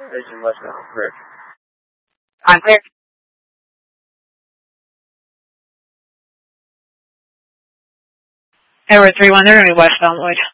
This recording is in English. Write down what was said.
Station westbound, correct. I'm clear. Edward 3-1, they're going to be westbound, Lloyd.